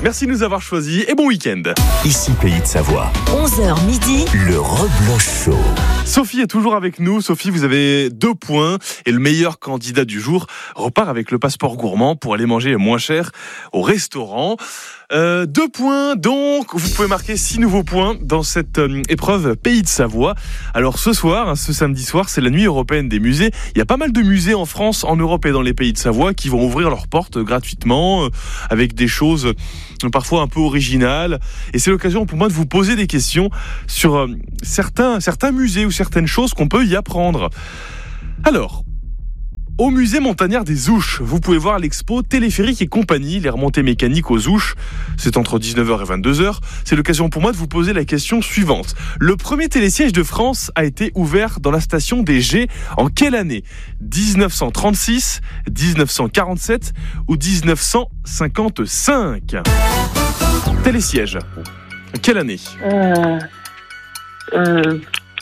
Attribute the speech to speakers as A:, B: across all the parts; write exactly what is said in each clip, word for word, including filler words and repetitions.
A: Merci de nous avoir choisis et bon week-end.
B: Ici Pays de Savoie.
C: onze heures midi.
B: Le Rebloch Show.
A: Sophie est toujours avec nous. Sophie, vous avez deux points et le meilleur candidat du jour repart avec le passeport gourmand pour aller manger moins cher au restaurant. Euh, deux points, donc vous pouvez marquer six nouveaux points dans cette euh, épreuve Pays de Savoie. Alors ce soir, ce samedi soir, c'est la nuit européenne des musées. Il y a pas mal de musées en France, en Europe et dans les pays de Savoie qui vont ouvrir leurs portes gratuitement, euh, avec des choses euh, parfois un peu originales. Et c'est l'occasion pour moi de vous poser des questions sur euh, certains, certains musées ou certaines choses qu'on peut y apprendre. Alors, au musée montagnard des Ouches, vous pouvez voir l'expo Téléphérique et compagnie, les remontées mécaniques aux Ouches. C'est entre dix-neuf heures et vingt-deux heures. C'est l'occasion pour moi de vous poser la question suivante. Le premier télésiège de France a été ouvert dans la station des Gets en quelle année ? dix-neuf cent trente-six, dix-neuf cent quarante-sept ou dix-neuf cent cinquante-cinq ? Télésiège. Quelle année ?
D: Euh, euh,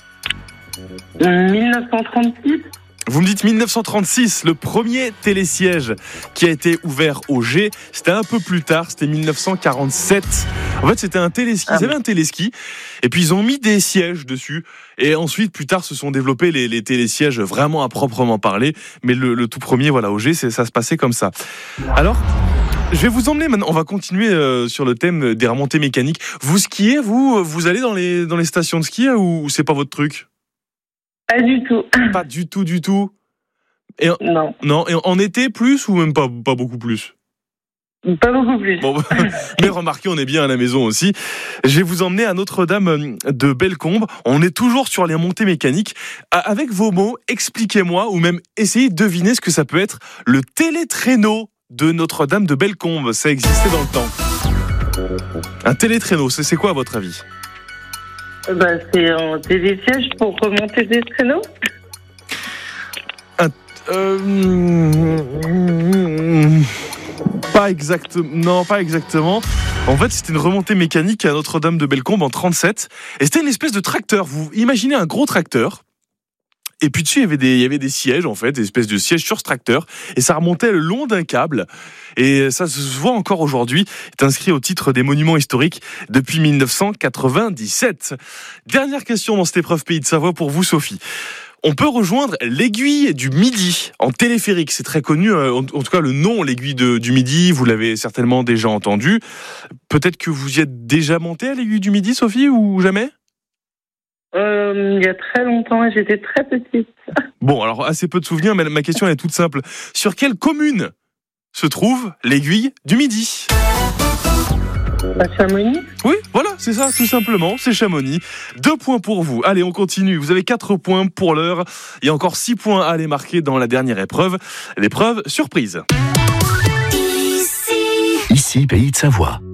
D: dix-neuf cent trente-six.
A: Vous me dites dix-neuf cent trente-six, le premier télésiège qui a été ouvert au G, c'était un peu plus tard, c'était dix-neuf cent quarante-sept. En fait, c'était un téléski, ils avaient un téléski, et puis ils ont mis des sièges dessus, et ensuite, plus tard, se sont développés les, les télésièges vraiment à proprement parler, mais le, le tout premier, voilà, au G, c'est, ça se passait comme ça. Alors, je vais vous emmener maintenant, on va continuer euh, sur le thème des remontées mécaniques. Vous skiez, vous, vous allez dans les, dans les stations de ski, ou, ou c'est pas votre truc ?
D: Pas du tout.
A: Pas du tout, du tout. Et en,
D: Non.
A: Non, et en été plus ou même pas, pas beaucoup plus ?
D: Pas beaucoup plus.
A: Bon, mais remarquez, on est bien à la maison aussi. Je vais vous emmener à Notre-Dame de Bellecombe. On est toujours sur les montées mécaniques. Avec vos mots, expliquez-moi ou même essayez de deviner ce que ça peut être le télétraîneau de Notre-Dame de Bellecombe. Ça existait dans le temps. Un télétraîneau, c'est, c'est quoi à votre avis ?
D: Bah, c'est un télésiège pour remonter des traîneaux.
A: Un, euh, pas exactement. Non, pas exactement. En fait, c'était une remontée mécanique à Notre-Dame de Bellecombe en trente-sept. Et c'était une espèce de tracteur. Vous imaginez un gros tracteur. Et puis dessus, il y avait des, il y avait des sièges, en fait, des espèces de sièges sur ce tracteur. Et ça remontait le long d'un câble. Et ça se voit encore aujourd'hui. C'est inscrit au titre des monuments historiques depuis dix-neuf cent quatre-vingt-dix-sept. Dernière question dans cette épreuve Pays de Savoie pour vous, Sophie. On peut rejoindre l'aiguille du Midi en téléphérique. C'est très connu, en tout cas le nom, l'aiguille de, du Midi, vous l'avez certainement déjà entendu. Peut-être que vous y êtes déjà monté à l'aiguille du Midi, Sophie, ou jamais ?
D: Euh, il y a très longtemps, j'étais très petite.
A: Bon, alors assez peu de souvenirs, mais ma question elle est toute simple. Sur quelle commune se trouve l'aiguille du Midi ?
D: À Chamonix ?
A: Oui, voilà, c'est ça, tout simplement, c'est Chamonix. Deux points pour vous. Allez, on continue. Vous avez quatre points pour l'heure. Il y a encore six points à aller marquer dans la dernière épreuve. L'épreuve surprise.
B: Ici Pays de Savoie.